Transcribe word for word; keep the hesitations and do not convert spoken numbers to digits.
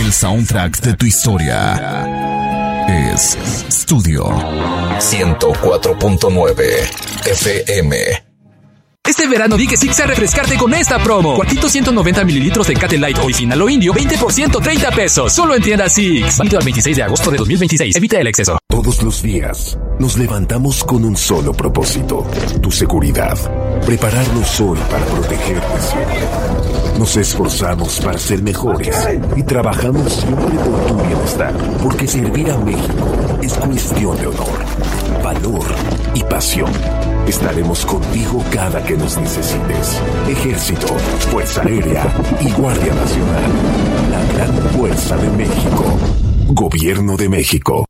el soundtrack de tu historia. Es Studio ciento cuatro punto nueve F M. Este verano di que sí a refrescarte con esta promo. Cuartito ciento noventa mililitros de Cate Light original o indio, veinte por ciento, treinta pesos. Solo en tiendas Six. Válido al veintiséis de agosto de dos mil veintiséis. Evita el exceso. Todos los días nos levantamos con un solo propósito: tu seguridad. Prepararnos hoy para protegerte siempre. Nos esforzamos para ser mejores y trabajamos siempre por tu bienestar, porque servir a México es cuestión de honor, valor y pasión. Estaremos contigo cada que nos necesites. Ejército, Fuerza Aérea y Guardia Nacional. La gran fuerza de México. Gobierno de México.